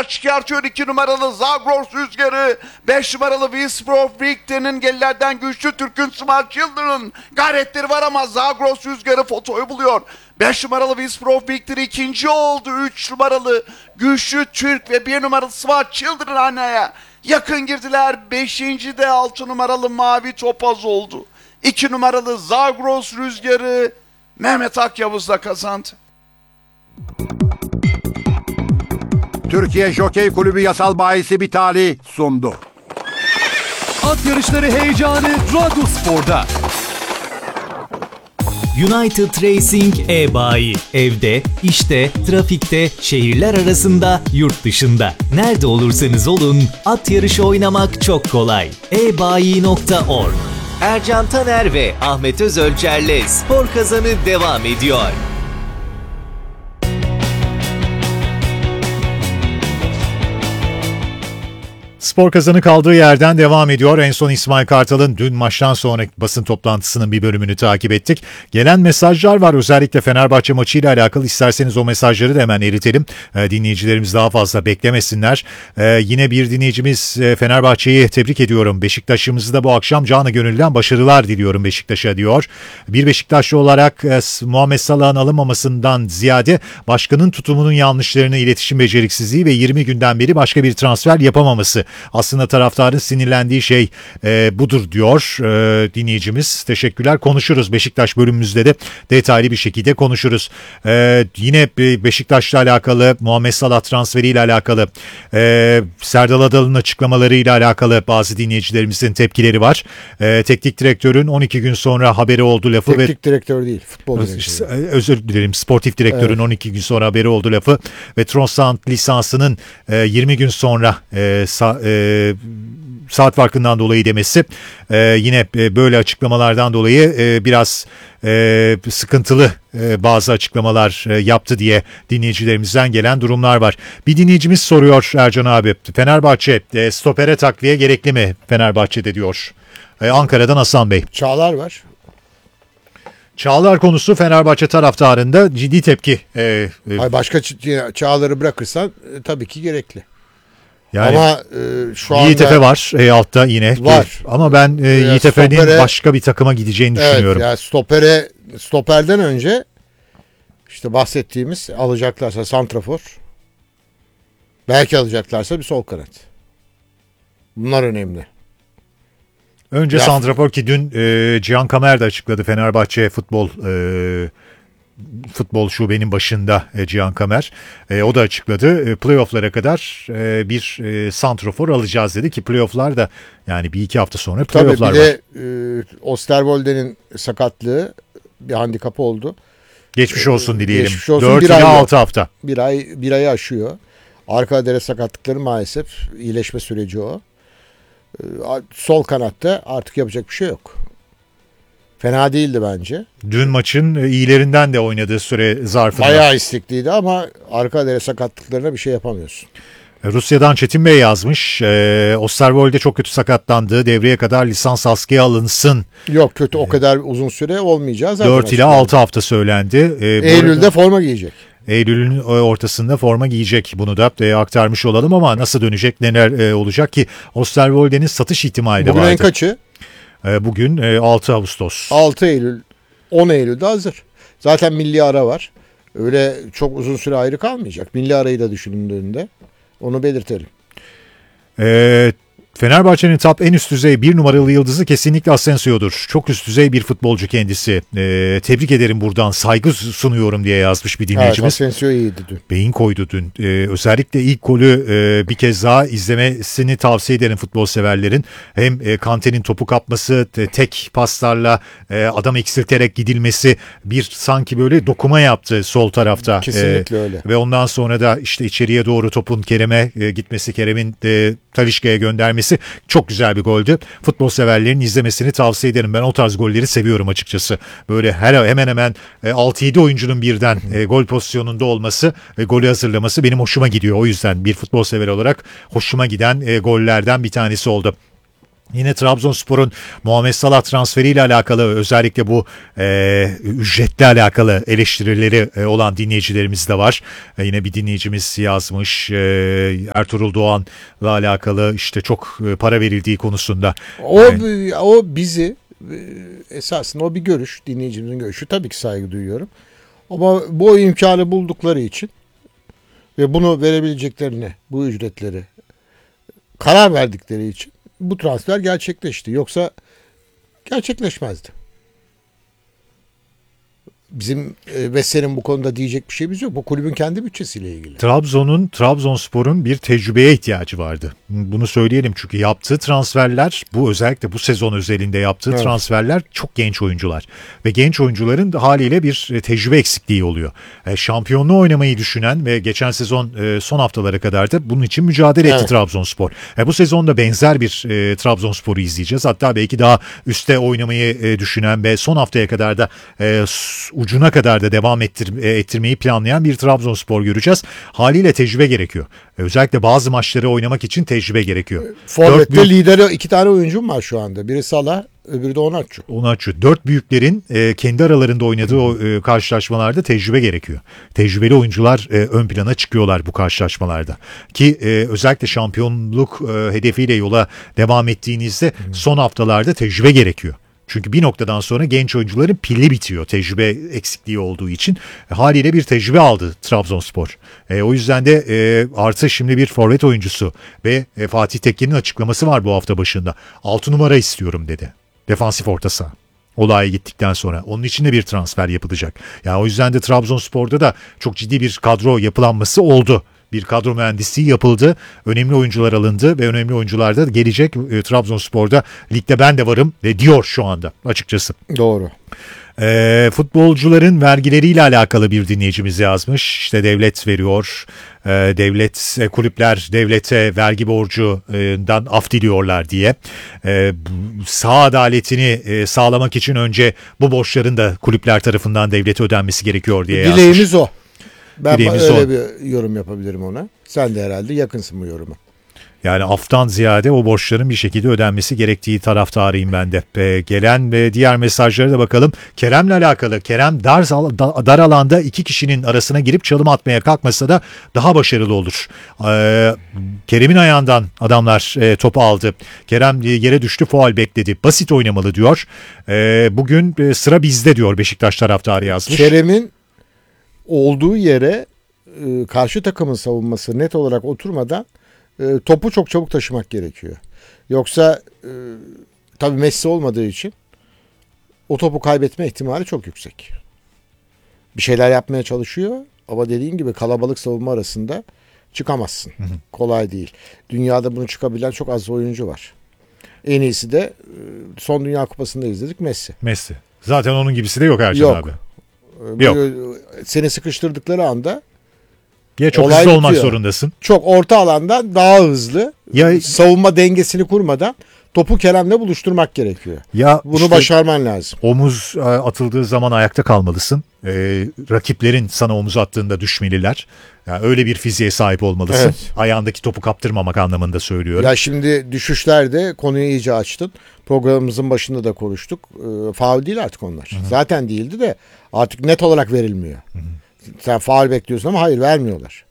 Rüzgar çıkartıyor 2 numaralı Zagros Rüzgar'ı. 5 numaralı Whisper of Victor'ın gerilerden güçlü Türk'ün Smart Children'ın gayretleri var ama Zagros Rüzgar'ı fotoyu buluyor. 5 numaralı Whisper of Victor ikinci oldu. 3 numaralı Güçlü Türk ve 1 numaralı Smart Children anneye yakın girdiler. 5. de 6 numaralı Mavi Topaz oldu. 2 numaralı Zagros Rüzgar'ı Mehmet Akyavuz'la kazandı. Türkiye Jokey Kulübü Yasal Bayisi Bitali sundu. At yarışları heyecanı Dragospor'da. United Racing e-bayi. Evde, işte, trafikte, şehirler arasında, yurt dışında. Nerede olursanız olun, at yarışı oynamak çok kolay. ebayi.org. Ercan Taner ve Ahmet Özölçer'le Spor Kazanı devam ediyor. Spor Kazanı kaldığı yerden devam ediyor. En son İsmail Kartal'ın dün maçtan sonraki basın toplantısının bir bölümünü takip ettik. Gelen mesajlar var, özellikle Fenerbahçe maçıyla alakalı. İsterseniz o mesajları da hemen eritelim. Dinleyicilerimiz daha fazla beklemesinler. Yine bir dinleyicimiz Fenerbahçe'yi tebrik ediyorum. Beşiktaş'ımızı da bu akşam canı gönülden başarılar diliyorum Beşiktaş'a diyor. Bir Beşiktaşlı olarak Muhammed Salah'ın alınmamasından ziyade başkanın tutumunun yanlışlarını, iletişim beceriksizliği ve 20 günden beri başka bir transfer yapamaması. Aslında taraftarın sinirlendiği şey budur diyor dinleyicimiz. Teşekkürler. Konuşuruz. Beşiktaş bölümümüzde de detaylı bir şekilde konuşuruz. Yine Beşiktaş'la alakalı, Muhammed Salah transferiyle alakalı, Serdal Adalı'nın açıklamalarıyla alakalı bazı dinleyicilerimizin tepkileri var. Teknik direktörün 12 gün sonra haberi oldu lafı. Teknik direktör değil, futbol direktörü. Özür dilerim. Sportif direktörün 12 gün sonra haberi oldu lafı ve Tronsand lisansının 20 gün sonra saat farkından dolayı demesi, yine böyle açıklamalardan dolayı biraz sıkıntılı bazı açıklamalar yaptı diye dinleyicilerimizden gelen durumlar var. Bir dinleyicimiz soruyor Ercan abi, Fenerbahçe stopere takviye gerekli mi Fenerbahçe'de diyor. Ankara'dan Hasan Bey. Çağlar var. Çağlar konusu Fenerbahçe taraftarında ciddi tepki. Başka Çağlar'ı bırakırsan tabii ki gerekli. Yani, ama şu anda Yiğitepe var altta yine. Var. Ama ben Yiğitepe'nin başka bir takıma gideceğini düşünüyorum. Evet, stoperden önce işte bahsettiğimiz, alacaklarsa santrafor, belki alacaklarsa bir sol kanat. Bunlar önemli. Önce santrafor ki dün Cihan Kamer de açıkladı, Fenerbahçe futbol şubenin başında Cihan Kamer. O da açıkladı. Playoff'lara kadar bir santrafor alacağız dedi ki playoff'lar da yani 1-2 hafta sonra playoff'lar var. Tabii bir de Osterwolde'nin sakatlığı bir handikapı oldu. Geçmiş olsun dileyelim. Geçmiş olsun. 4 ila 6 hafta. Bir ayı aşıyor. Arka adere sakatlıkları maalesef, iyileşme süreci o. Sol kanatta artık yapacak bir şey yok. Fena değildi bence. Dün maçın iyilerinden de oynadığı süre zarfında. Bayağı istekliydi ama arka adere sakatlıklarına bir şey yapamıyorsun. Rusya'dan Çetin Bey yazmış. Osterwolde çok kötü sakatlandı. Devreye kadar lisans askıya alınsın. Yok, kötü o kadar uzun süre olmayacağız. 4 ila 6 hafta söylendi. Eylül'de forma giyecek. Eylül'ün ortasında forma giyecek. Bunu da aktarmış olalım ama nasıl dönecek, neler olacak ki Osterwolde'nin satış ihtimali de vardı. Bugün en kaçı? Bugün 6 Ağustos. 6 Eylül, 10 Eylül'de hazır. Zaten milli ara var. Öyle çok uzun süre ayrı kalmayacak. Milli arayı da düşünüldüğünde onu belirtelim. Fenerbahçe'nin en üst düzey bir numaralı yıldızı kesinlikle Asensio'dur. Çok üst düzey bir futbolcu kendisi. Tebrik ederim buradan, saygı sunuyorum diye yazmış bir dinleyicimiz. Evet, Asensio iyiydi dün. Beyin koydu dün. Özellikle ilk golü bir kez daha izlemesini tavsiye ederim futbol severlerin. Hem Kante'nin topu kapması, tek paslarla adam eksilterek gidilmesi, bir sanki böyle dokuma yaptı sol tarafta. Kesinlikle öyle. Ve ondan sonra da işte içeriye doğru topun Kerem'e gitmesi, Kerem'in Talisca'ya göndermesi çok güzel bir goldü. Futbol severlerin izlemesini tavsiye ederim. Ben o tarz golleri seviyorum açıkçası. Böyle hemen hemen 6-7 oyuncunun birden gol pozisyonunda olması ve golü hazırlaması benim hoşuma gidiyor. O yüzden bir futbol sever olarak hoşuma giden gollerden bir tanesi oldu. Yine Trabzonspor'un Muhammed Salah transferiyle alakalı, özellikle bu ücretle alakalı eleştirileri olan dinleyicilerimiz de var. Yine bir dinleyicimiz yazmış, Ertuğrul Doğan'la alakalı işte çok para verildiği konusunda. O bizi esasında o bir görüş, dinleyicimizin görüşü, tabii ki saygı duyuyorum. Ama bu imkanı buldukları için ve bunu verebileceklerine, bu ücretleri karar verdikleri için bu transfer gerçekleşti. Yoksa gerçekleşmezdi. Bizim ve senin bu konuda diyecek bir şeyimiz yok. Bu kulübün kendi bütçesiyle ilgili. Trabzonspor'un bir tecrübeye ihtiyacı vardı. Bunu söyleyelim, çünkü yaptığı transferler, bu özellikle bu sezon özelinde yaptığı transferler çok genç oyuncular. Ve genç oyuncuların da haliyle bir tecrübe eksikliği oluyor. Şampiyonluğu oynamayı düşünen ve geçen sezon son haftalara kadar da bunun için mücadele etti Trabzonspor. Bu sezonda benzer bir Trabzonspor'u izleyeceğiz. Hatta belki daha üstte oynamayı düşünen ve son haftaya kadar da ucuna kadar da devam ettirmeyi planlayan bir Trabzonspor göreceğiz. Haliyle tecrübe gerekiyor. Özellikle bazı maçları oynamak için tecrübe gerekiyor. Forvet'te lideri 2 tane oyuncum var şu anda. Biri Salah, öbürü de Onaçu. 4 büyüklerin kendi aralarında oynadığı o karşılaşmalarda tecrübe gerekiyor. Tecrübeli oyuncular ön plana çıkıyorlar bu karşılaşmalarda. Ki özellikle şampiyonluk hedefiyle yola devam ettiğinizde son haftalarda tecrübe gerekiyor. Çünkü bir noktadan sonra genç oyuncuların pili bitiyor, tecrübe eksikliği olduğu için. Haliyle bir tecrübe aldı Trabzonspor. O yüzden de artı şimdi bir forvet oyuncusu ve Fatih Tekke'nin açıklaması var bu hafta başında. 6 numara istiyorum dedi. Defansif orta saha. Olaya gittikten sonra. Onun için de bir transfer yapılacak. Yani o yüzden de Trabzonspor'da da çok ciddi bir kadro yapılanması oldu. Bir kadro mühendisliği yapıldı. Önemli oyuncular alındı ve önemli oyuncular da gelecek. Trabzonspor'da ligde ben de varım diyor şu anda açıkçası. Doğru. Futbolcuların vergileriyle alakalı bir dinleyicimiz yazmış. İşte devlet veriyor. Kulüpler devlete vergi borcundan af diliyorlar diye. Saha adaletini sağlamak için önce bu borçların da kulüpler tarafından devlete ödenmesi gerekiyor diye yazmış. Dileğimiz o. Ben Dileğimiz öyle o. bir yorum yapabilirim ona. Sen de herhalde yakınsın bu yoruma. Yani aftan ziyade o borçların bir şekilde ödenmesi gerektiği taraftarıyım ben de. Gelen diğer mesajlara da bakalım. Kerem'le alakalı. Kerem dar alanda 2 kişinin arasına girip çalım atmaya kalkmasa da daha başarılı olur. Kerem'in ayağından adamlar topu aldı. Kerem yere düştü, faul bekledi. Basit oynamalı diyor. Bugün sıra bizde diyor Beşiktaş taraftarı yazmış. Kerem'in olduğu yere karşı takımın savunması net olarak oturmadan topu çok çabuk taşımak gerekiyor. Yoksa tabii Messi olmadığı için o topu kaybetme ihtimali çok yüksek. Bir şeyler yapmaya çalışıyor ama dediğin gibi kalabalık savunma arasında çıkamazsın. Kolay değil. Dünyada bunu çıkabilen çok az oyuncu var. En iyisi de son Dünya Kupası'nda izledik, Messi. Zaten onun gibisi de yok Ercan Yok. abi. Yok. Seni sıkıştırdıkları anda Ya çok olay hızlı olmak bitiyor. zorundasın. Çok orta alandan daha hızlı, savunma dengesini kurmadan topu Kerem'le buluşturmak gerekiyor. Ya Bunu işte başarman lazım. omuz atıldığı zaman ayakta kalmalısın. Rakiplerin sana omuz attığında düşmeliler. Yani öyle bir fiziğe sahip olmalısın. Evet. Ayağındaki topu kaptırmamak anlamında söylüyorum. Ya şimdi düşüşlerde konuyu iyice açtın. Programımızın başında da konuştuk. Faul değil artık onlar. Zaten değildi de artık net olarak verilmiyor. Sen faul bekliyorsun ama hayır, vermiyorlar.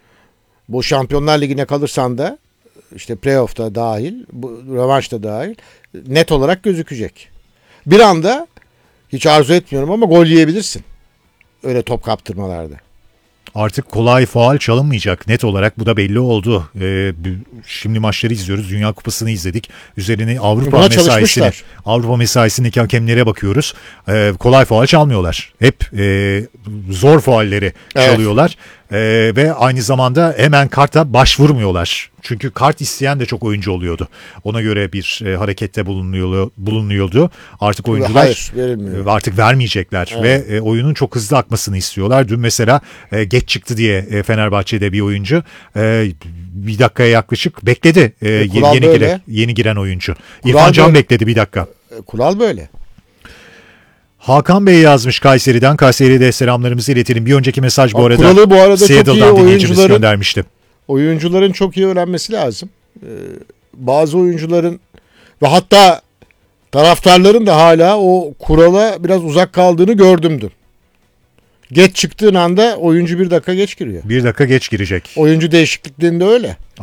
Bu Şampiyonlar Ligi'ne kalırsan da işte playoff'ta dahil, bu rövanşta dahil net olarak gözükecek. Bir anda hiç arzu etmiyorum ama gol yiyebilirsin. Öyle top kaptırmalarda. Artık kolay faul çalınmayacak. Net olarak bu da belli oldu. Şimdi maçları izliyoruz. Dünya Kupası'nı izledik. Üzerine Buna çalışmışlar. Avrupa mesaisindeki hakemlere bakıyoruz. Kolay faul çalmıyorlar. Hep zor faulleri çalıyorlar. Ve aynı zamanda hemen karta başvurmuyorlar. Çünkü kart isteyen de çok oyuncu oluyordu. Ona göre bir harekette bulunuyordu. Artık oyuncular hayır, verilmiyor. artık vermeyecekler ve oyunun çok hızlı akmasını istiyorlar. Dün mesela geç çıktı diye Fenerbahçe'de bir oyuncu bir dakikaya yaklaşık bekledi. Yeni giren oyuncu. İrfan Can bekledi bir dakika. Kural böyle. Hakan Bey yazmış Kayseri'den. Kayseri'ye de selamlarımızı iletelim. Bir önceki mesaj bu arada Kuralı bu arada çok iyi, Seattle'dan dinleyicimiz göndermişti. Oyuncuların çok iyi öğrenmesi lazım. Bazı oyuncuların Ve hatta taraftarların da hala o kurala biraz uzak kaldığını gördüm dün. Geç çıktığın anda oyuncu 1 dakika geç giriyor. 1 dakika geç girecek. Oyuncu değişikliklerinde öyle.